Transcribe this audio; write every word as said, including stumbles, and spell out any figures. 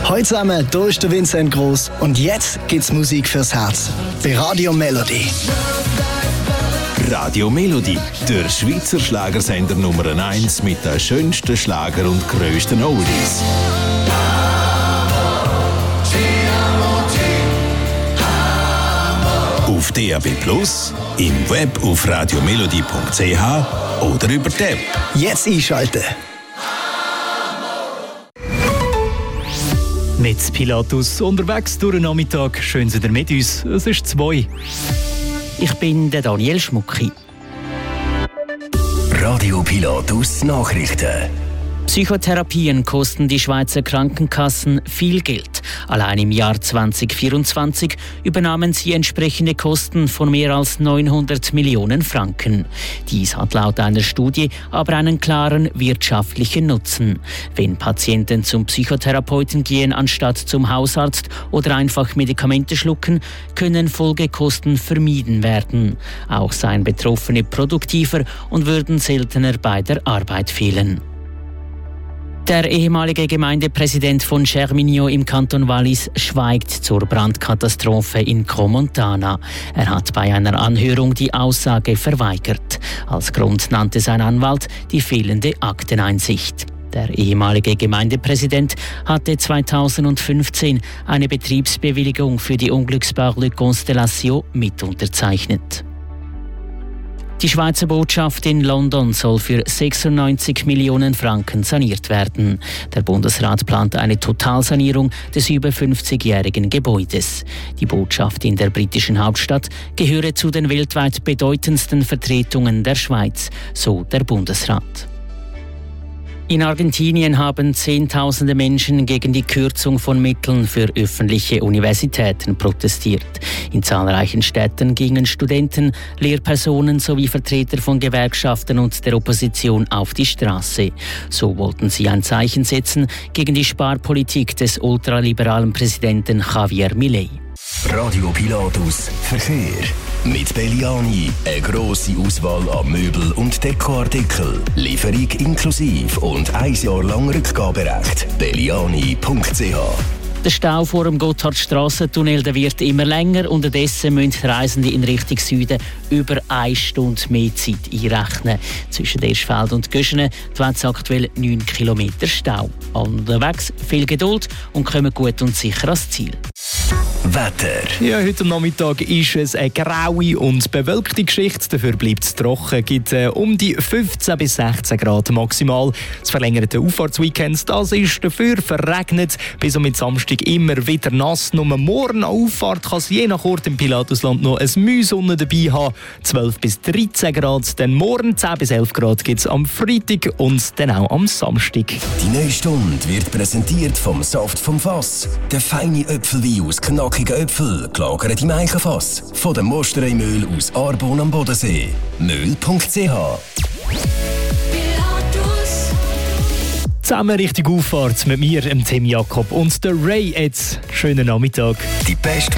Heute zusammen, hier ist der Vincent Gross und jetzt gibt's Musik fürs Herz. Bei Radio Melody. Radio Melody, der Schweizer Schlagersender Nummer eins mit den schönsten Schlager und grössten Oldies. Auf D A B plus, im Web auf radiomelody punkt c h oder über die App. Jetzt einschalten. Mit Pilatus unterwegs durch den Nachmittag. Schön, seid ihr mit uns. Es ist zwei. Ich bin der Daniel Schmucki. Radio Pilatus Nachrichten. Psychotherapien kosten die Schweizer Krankenkassen viel Geld. Allein im Jahr zwanzig vierundzwanzig übernahmen sie entsprechende Kosten von mehr als neunhundert Millionen Franken. Dies hat laut einer Studie aber einen klaren wirtschaftlichen Nutzen. Wenn Patienten zum Psychotherapeuten gehen, anstatt zum Hausarzt oder einfach Medikamente schlucken, können Folgekosten vermieden werden. Auch seien Betroffene produktiver und würden seltener bei der Arbeit fehlen. Der ehemalige Gemeindepräsident von Cerminio im Kanton Wallis schweigt zur Brandkatastrophe in Crans-Montana. Er hat bei einer Anhörung die Aussage verweigert. Als Grund nannte sein Anwalt die fehlende Akteneinsicht. Der ehemalige Gemeindepräsident hatte zweitausendfünfzehn eine Betriebsbewilligung für die Unglücksbau Le Constellation mit unterzeichnet. Die Schweizer Botschaft in London soll für sechsundneunzig Millionen Franken saniert werden. Der Bundesrat plant eine Totalsanierung des über fünfzigjährigen Gebäudes. Die Botschaft in der britischen Hauptstadt gehöre zu den weltweit bedeutendsten Vertretungen der Schweiz, so der Bundesrat. In Argentinien haben Zehntausende Menschen gegen die Kürzung von Mitteln für öffentliche Universitäten protestiert. In zahlreichen Städten gingen Studenten, Lehrpersonen sowie Vertreter von Gewerkschaften und der Opposition auf die Straße. So wollten sie ein Zeichen setzen gegen die Sparpolitik des ultraliberalen Präsidenten Javier Milei. Radio Pilatus Verkehr. Mit Belliani eine grosse Auswahl an Möbel- und Dekoartikeln. Lieferung inklusive und ein Jahr lang Rückgaberecht. belliani punkt c h. Der Stau vor dem Gotthardstrassentunnel wird immer länger. Unterdessen müssen Reisende in Richtung Süden über eine Stunde mehr Zeit einrechnen. Zwischen Eschfeld und Göschene hat es aktuell neun Kilometer Stau. Unterwegs viel Geduld und kommen gut und sicher ans Ziel. Wetter. Ja, heute Nachmittag ist es eine graue und bewölkte Geschichte. Dafür bleibt es trocken. Es gibt äh, um die fünfzehn bis sechzehn Grad maximal. Das verlängerte Auffahrtsweekend, das ist dafür verregnet. Bis um Samstag immer wieder nass. Nur morgen an Auffahrt kann es je nach Ort im Pilatusland noch ein Mühsonne dabei haben. zwölf bis dreizehn Grad. Dann morgen zehn bis elf Grad gibt es am Freitag und dann auch am Samstag. Die neue Stunde wird präsentiert vom Saft vom Fass. Der feine Äpfelwein aus knackigen Äpfeln, gelagert im Eichenfass. Von dem Mosterei-Mehl aus Arbon am Bodensee. Mehl punkt c h. Zusammen Richtung Auffahrt mit mir, dem Tim Jakob und der Ray. Jetzt schönen Nachmittag. Die beste